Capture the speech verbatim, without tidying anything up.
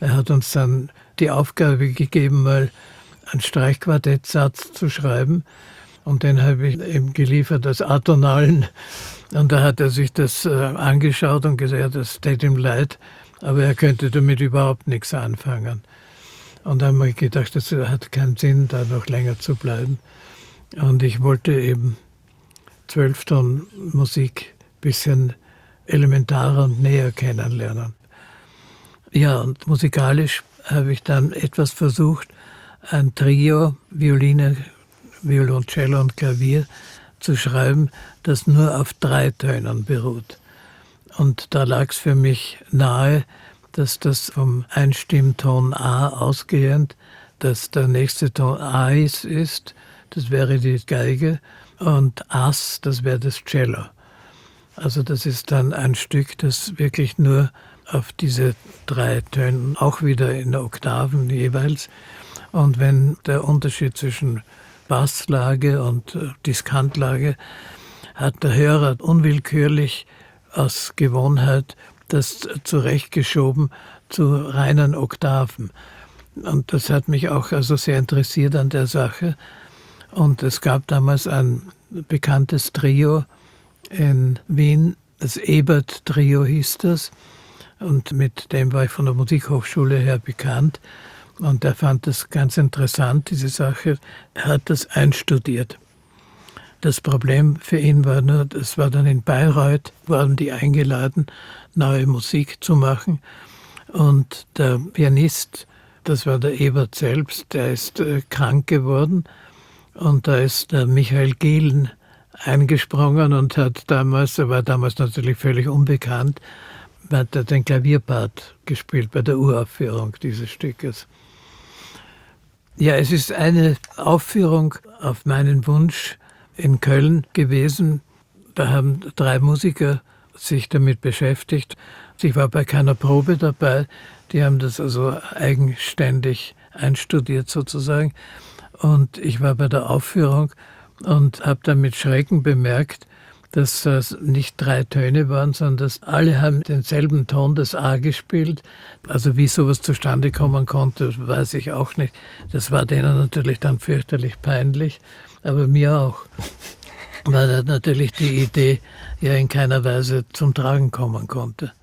Er hat uns dann die Aufgabe gegeben, mal einen Streichquartettsatz zu schreiben. Und den habe ich ihm geliefert als atonalen. Und da hat er sich das äh, angeschaut und gesagt, das tat ihm leid, aber er könnte damit überhaupt nichts anfangen. Und dann habe ich gedacht, das hat keinen Sinn, da noch länger zu bleiben. Und ich wollte eben Zwölftonmusik ein bisschen elementarer und näher kennenlernen. Ja, und musikalisch habe ich dann etwas versucht, ein Trio, Violine, Violoncello und Klavier zu schreiben, das nur auf drei Tönen beruht. Und da lag es für mich nahe, dass das vom Einstimmton A ausgehend, dass der nächste Ton Ais ist, das wäre die Geige, und As, das wäre das Cello. Also das ist dann ein Stück, das wirklich nur auf diese drei Töne, auch wieder in Oktaven jeweils. Und wenn der Unterschied zwischen Basslage und Diskantlage, hat der Hörer unwillkürlich aus Gewohnheit das zurechtgeschoben zu reinen Oktaven. Und das hat mich auch also sehr interessiert an der Sache. Und es gab damals ein bekanntes Trio in Wien, das Ebert-Trio hieß das. Und mit dem war ich von der Musikhochschule her bekannt. Und er fand das ganz interessant, diese Sache. Er hat das einstudiert. Das Problem für ihn war nur, das war dann in Bayreuth, waren die eingeladen, neue Musik zu machen. Und der Pianist, das war der Ebert selbst, der ist äh, krank geworden. Und da ist der Michael Gehlen eingesprungen und hat damals, er war damals natürlich völlig unbekannt, hat er den Klavierpart gespielt bei der Uraufführung dieses Stückes. Ja, es ist eine Aufführung auf meinen Wunsch in Köln gewesen. Da haben drei Musiker sich damit beschäftigt. Ich war bei keiner Probe dabei. Die haben das also eigenständig einstudiert sozusagen. Und ich war bei der Aufführung und habe dann mit Schrecken bemerkt, dass das nicht drei Töne waren, sondern dass alle haben denselben Ton, das A, gespielt. Also wie sowas zustande kommen konnte, weiß ich auch nicht. Das war denen natürlich dann fürchterlich peinlich, aber mir auch. Weil natürlich die Idee ja in keiner Weise zum Tragen kommen konnte.